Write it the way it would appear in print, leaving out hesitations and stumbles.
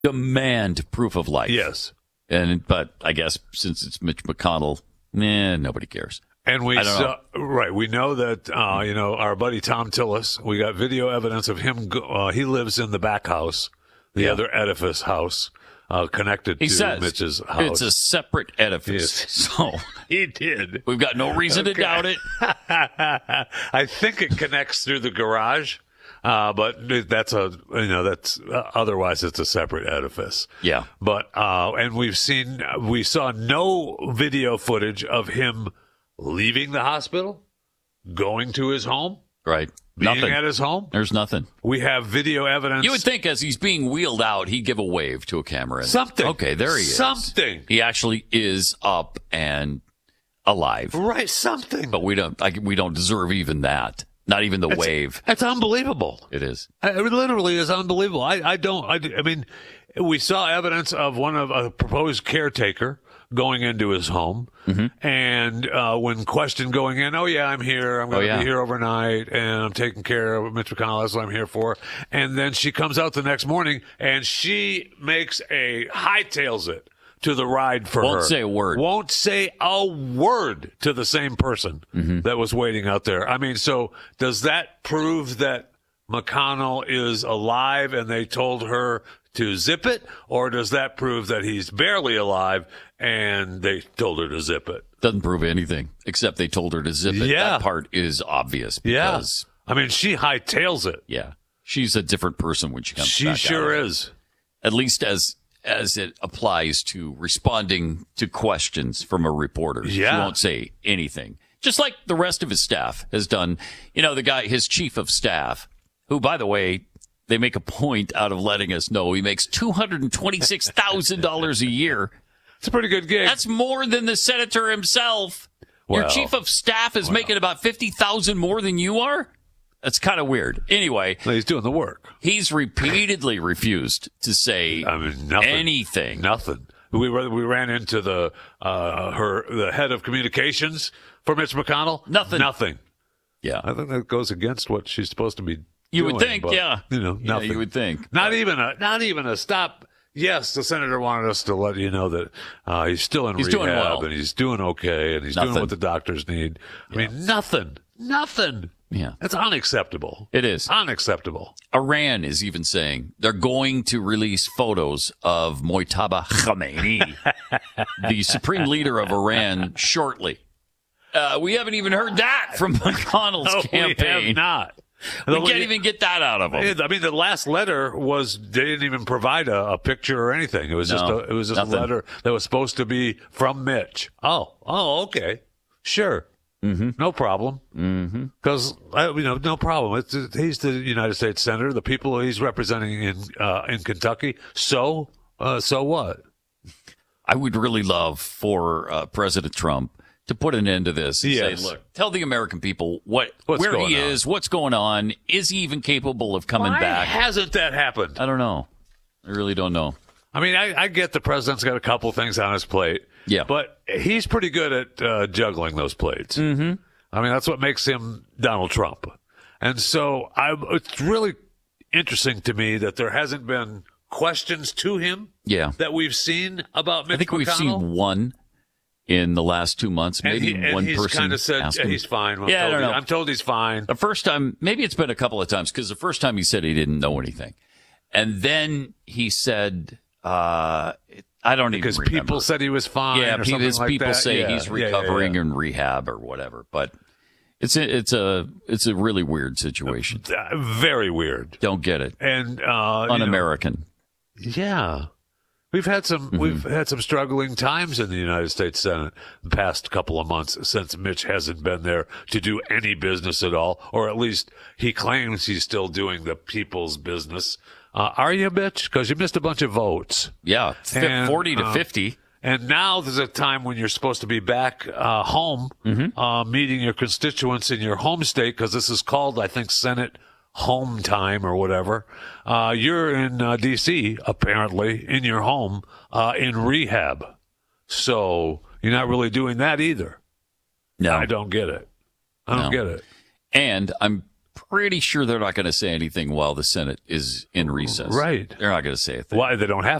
demand proof of life. Yes. But I guess since it's Mitch McConnell, nobody cares. And we know that our buddy Tom Tillis. We got video evidence of him. He lives in the back house, the other edifice house, connected to Mitch's house. It's a separate edifice. Yes. So he did. We've got no reason to doubt it. I think it connects through the garage. But otherwise it's a separate edifice. Yeah. But, and we saw no video footage of him leaving the hospital, going to his home. Right. Being Nothing. at his home. There's nothing. We have video evidence. You would think as he's being wheeled out, he'd give a wave to a camera. Something. Okay, there he is. Something. He actually is up and alive. Right, something. But we don't deserve even that. Not even the wave. It's unbelievable. It is. It literally is unbelievable. I mean, we saw evidence of a proposed caretaker going into his home. Mm-hmm. And when questioned going in, oh, yeah, I'm here. I'm going to be here overnight, and I'm taking care of Mitch McConnell. That's what I'm here for. And then she comes out the next morning, and she hightails it to the ride for her. Won't say a word. Won't say a word to the same person that was waiting out there. I mean, so does that prove that McConnell is alive and they told her to zip it? Or does that prove that he's barely alive and they told her to zip it? Doesn't prove anything, except they told her to zip it. Yeah. That part is obvious. Because, I mean, she hightails it. Yeah. She's a different person when she comes back. She sure is. At least as it applies to responding to questions from a reporter. Yeah. She won't say anything. Just like the rest of his staff has done. The guy, his chief of staff, who, by the way, they make a point out of letting us know he makes $226,000 a year. It's a pretty good gig. That's more than the senator himself. Your chief of staff is making about $50,000 more than you are? That's kind of weird. Anyway. He's doing the work. He's repeatedly refused to say anything. Nothing. We ran into the head of communications for Mitch McConnell. Nothing. Yeah. I think that goes against what she's supposed to be doing. You would think, yeah. Nothing. Yeah, you would think. Not even a stop. Yes, the senator wanted us to let you know that he's still in rehab doing well. and he's doing okay and he's doing what the doctors need. I mean, nothing. Yeah. That's unacceptable. It is. Unacceptable. Iran is even saying they're going to release photos of Mojtaba Khamenei, the supreme leader of Iran, shortly. We haven't even heard that from McConnell's campaign. We have not. We can't even get that out of them. I mean, the last letter they didn't even provide a picture or anything. It was just a letter that was supposed to be from Mitch. Oh, okay. Sure. Mm-hmm. No problem. Because, no problem. He's the United States Senator, the people he's representing in Kentucky. So what? I would really love for President Trump to put an end to this and say, look, tell the American people where he is, what's going on. Is he even capable of coming back? Why hasn't that happened? I don't know. I really don't know. I mean, I get the president's got a couple things on his plate. Yeah. But he's pretty good at juggling those plates. Mm-hmm. I mean, that's what makes him Donald Trump. And so it's really interesting to me that there hasn't been questions to him that we've seen about Mitch McConnell. I think we've seen one in the last 2 months. Maybe one he's person kind of said he's fine. I don't know. I'm told he's fine. The first time, maybe it's been a couple of times, because the first time he said he didn't know anything. And then he said, I don't even remember. Because people said he was fine. Yeah, or something like people that. say he's recovering in rehab or whatever. But it's a really weird situation. Very weird. Don't get it. And un-American. Yeah. We've had some struggling times in the United States Senate the past couple of months since Mitch hasn't been there to do any business at all, or at least he claims he's still doing the people's business. Are you, Mitch? Because you missed a bunch of votes. Yeah, 40 to 50. And now there's a time when you're supposed to be back home, meeting your constituents in your home state, because this is called, I think, Senate home time or whatever. You're in D.C., apparently, in your home, in rehab. So you're not really doing that either. No. I don't get it. I don't get it. And I'm pretty sure they're not going to say anything while the Senate is in recess. Right. They're not going to say a thing. Why? They don't have